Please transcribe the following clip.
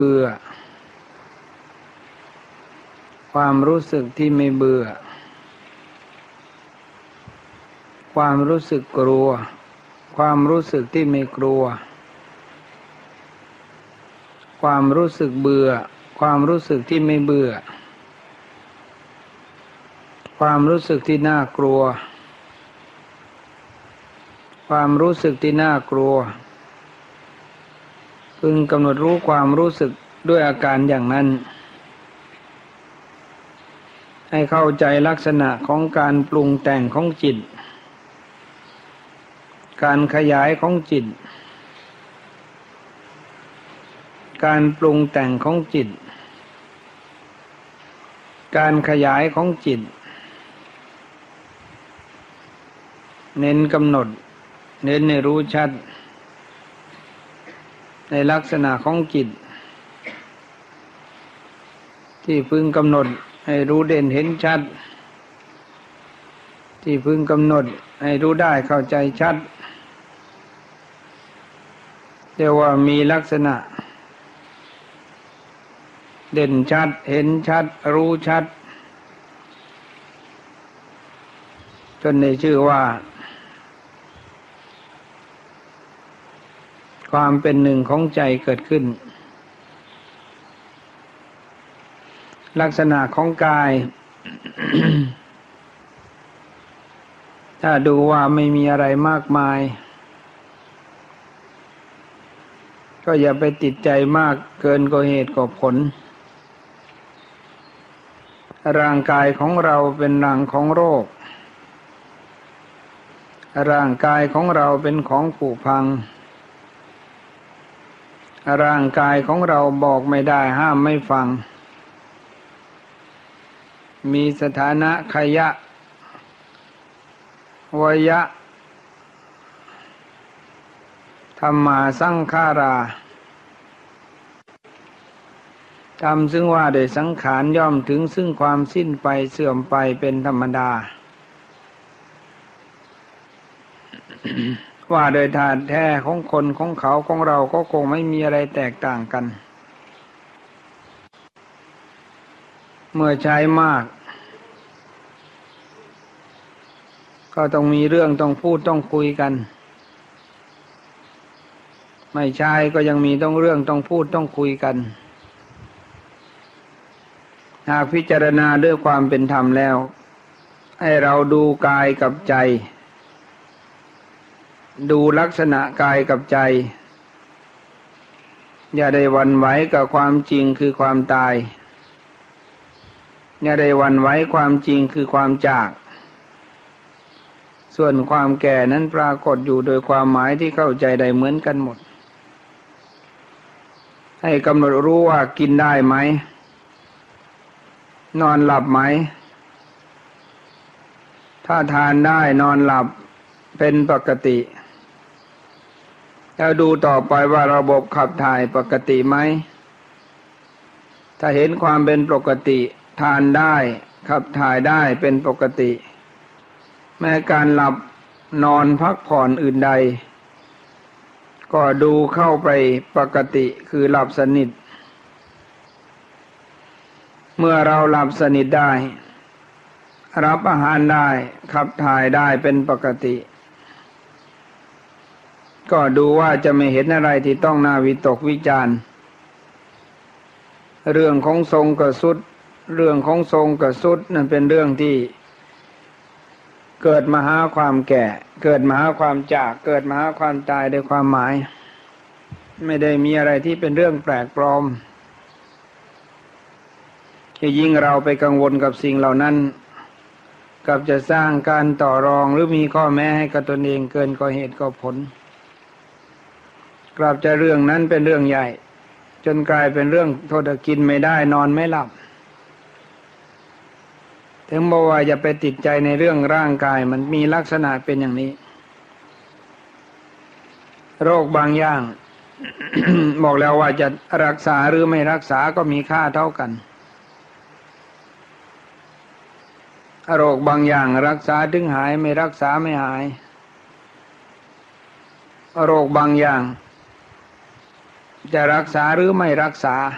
เบื่อความรู้สึกที่ไม่เบื่อความรู้สึกกลัวความรู้สึกที่ไม่กลัวความรู้สึกเบื่อความรู้สึกที่ไม่เบื่อความรู้สึกที่น่ากลัวความรู้สึกที่น่ากลัวพึงกำหนดรู้ความรู้สึกด้วยอาการอย่างนั้นให้เข้าใจลักษณะของการปรุงแต่งของจิตการขยายของจิตการปรุงแต่งของจิตการขยายของจิตเน้นกำหนดเน้นให้รู้ชัดในลักษณะของจิตที่พึงกำหนดให้รู้เด่นเห็นชัดที่พึงกำหนดให้รู้ได้เข้าใจชัดเรียกว่ามีลักษณะเด่นชัดเห็นชัดรู้ชัดจนได้ชื่อว่าความเป็นหนึ่งของใจเกิดขึ้นลักษณะของกาย ถ้าดูว่าไม่มีอะไรมากมายก็อย่าไปติดใจมากเกินกว่าเหตุกว่าผลร่างกายของเราเป็นรังของโรคร่างกายของเราเป็นของผุพังร่างกายของเราบอกไม่ได้ห้ามไม่ฟังมีสถานะขยะวยะธัมมาสังขาราธรรมซึ่งว่าโดยสังขารย่อมถึงซึ่งความสิ้นไปเสื่อมไปเป็นธรรมดา ว่าโดยธาตุแท้ของคนของเขาของเราก็คงไม่มีอะไรแตกต่างกันเมื่อใช้มากก็ต้องมีเรื่องต้องพูดต้องคุยกันไม่ใช่ก็ยังมีต้องเรื่องต้องพูดต้องคุยกันหากพิจารณาด้วยความเป็นธรรมแล้วให้เราดูกายกับใจดูลักษณะกายกับใจอย่าได้หวั่นไหวกับความจริงคือความตายอย่าได้หวั่นไหวความจริงคือความจากส่วนความแก่นั้นปรากฏอยู่โดยความหมายที่เข้าใจได้เหมือนกันหมดให้กำหนดรู้ว่ากินได้ไหมนอนหลับไหมถ้าทานได้นอนหลับเป็นปกติแล้วดูต่อไปว่าระบบขับถ่ายปกติไหมถ้าเห็นความเป็นปกติทานได้ขับถ่ายได้เป็นปกติแม้การหลับนอนพักผ่อนอื่นใดก็ดูเข้าไปปกติคือหลับสนิทเมื่อเราหลับสนิทได้รับอาหารได้ขับถ่ายได้เป็นปกติก็ดูว่าจะไม่เห็นอะไรที่ต้องน่าวิตกวิจารณ์เรื่องของทรงกับสุดเรื่องของทรงกับสุดนั่นเป็นเรื่องที่เกิดมาหาความแก่เกิดมาหาความจากเกิดมาหาความตายโดยความหมายไม่ได้มีอะไรที่เป็นเรื่องแปลกปลอมที่ยิ่งเราไปกังวลกับสิ่งเหล่านั้นกับจะสร้างการต่อรองหรือมีข้อแม้ให้กับตนเองเกินกว่าเหตุกว่าผลกลับจะเรื่องนั้นเป็นเรื่องใหญ่จนกลายเป็นเรื่องโทษกินไม่ได้นอนไม่หลับถึงบอกว่าอย่าไปติดใจในเรื่องร่างกายมันมีลักษณะเป็นอย่างนี้โรคบางอย่าง บอกแล้วว่าจะรักษาหรือไม่รักษาก็มีค่าเท่ากันโรคบางอย่างรักษาถึงหายไม่รักษาไม่หายโรคบางอย่างจะรักษาหรือไม่รักษา